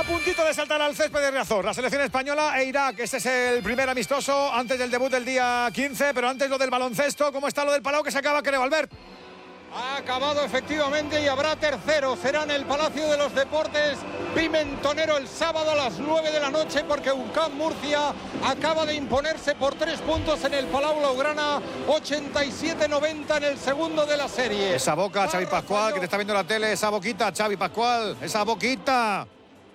A puntito de saltar al césped de Riazor, la selección española e Irak. Este es el primer amistoso antes del debut del día 15, pero antes lo del baloncesto. ¿Cómo está lo del Palau que se acaba, creo, Albert? Ha acabado efectivamente y habrá tercero. Será en el Palacio de los Deportes Pimentonero el sábado a las 9 de la noche, porque UCAM Murcia acaba de imponerse por 3 puntos en el Palau Blaugrana, 87-90 en el segundo de la serie. Esa boca, Xavi Pascual, que te está viendo la tele, esa boquita, Xavi Pascual, esa boquita.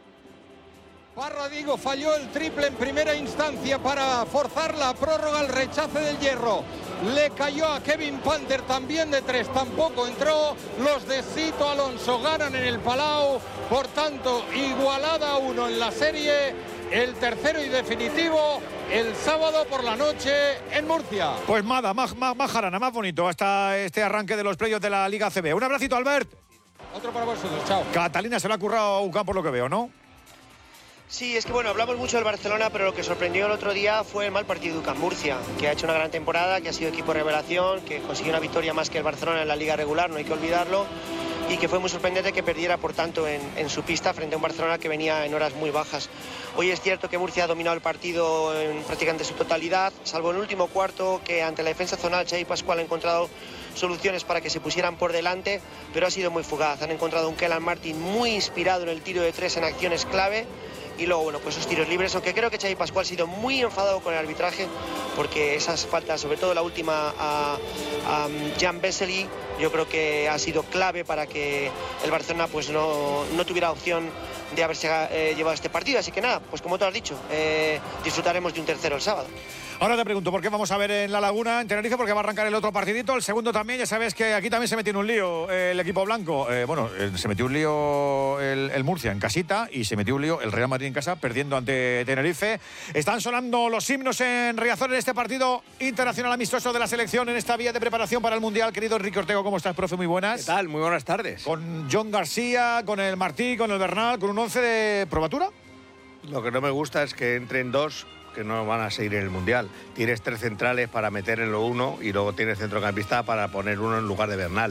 Parra, digo, falló el triple en primera instancia para forzar la prórroga, el rechace del Hierro. Le cayó a Kevin Panther también de 3, tampoco entró. Los de Sito Alonso ganan en el Palau, por tanto, igualada a 1 en la serie. El tercero y definitivo el sábado por la noche en Murcia. Pues nada, más jarana, más bonito hasta este arranque de los playoffs de la Liga CB. Un abracito, Albert. Otro para vosotros, chao. Catalina se lo ha currado a UCAM por lo que veo, ¿no? Sí, es que bueno, hablamos mucho del Barcelona, pero lo que sorprendió el otro día fue el mal partido de UCAM Murcia, que ha hecho una gran temporada, que ha sido equipo revelación, que consiguió una victoria más que el Barcelona en la Liga regular, no hay que olvidarlo, y que fue muy sorprendente que perdiera, por tanto, en su pista frente a un Barcelona que venía en horas muy bajas. Hoy es cierto que Murcia ha dominado el partido en prácticamente su totalidad, salvo en el último cuarto, que ante la defensa zonal Xavi Pascual ha encontrado soluciones para que se pusieran por delante, pero ha sido muy fugaz. Han encontrado un Kellan Martin muy inspirado en el tiro de 3 en acciones clave. Y luego, bueno, pues esos tiros libres, aunque creo que Xavi Pascual ha sido muy enfadado con el arbitraje, porque esas faltas, sobre todo la última a Jan Vesely, yo creo que ha sido clave para que el Barcelona pues no tuviera opción de haberse llevado este partido. Así que nada, pues como tú has dicho, disfrutaremos de un tercero el sábado. Ahora te pregunto, ¿por qué vamos a ver en La Laguna, en Tenerife? Porque va a arrancar el otro partidito, el segundo también. Ya sabes que aquí también se metió en un lío el equipo blanco. Se metió un lío el Murcia en casita y se metió un lío el Real Madrid en casa, perdiendo ante Tenerife. Están sonando los himnos en Riazor en este partido internacional amistoso de la selección, en esta vía de preparación para el Mundial. Querido Enrique Ortego, ¿cómo estás, profe? Muy buenas. ¿Qué tal? Muy buenas tardes. Con John García, con el Martí, con el Bernal, con un 11 de probatura. Lo que no me gusta es que entren 2 que no van a seguir en el Mundial. Tienes 3 centrales para meter en lo 1 y luego tienes centrocampista para poner 1 en lugar de Bernal.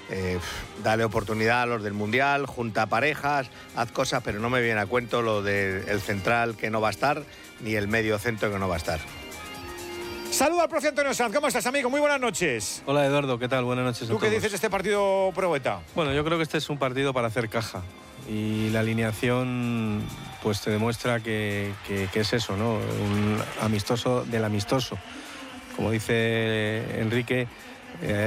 Dale oportunidad a los del Mundial, junta parejas, haz cosas, pero no me viene a cuento lo del central que no va a estar, ni el medio centro que no va a estar. Saluda al profe Antonio Sanz. ¿Cómo estás, amigo? Muy buenas noches. Hola, Eduardo. ¿Qué tal? Buenas noches a todos. ¿Tú qué dices de este partido, Proeta? Bueno, yo creo que este es un partido para hacer caja. Y la alineación pues te demuestra que es eso, ¿no? Un amistoso del amistoso. Como dice Enrique,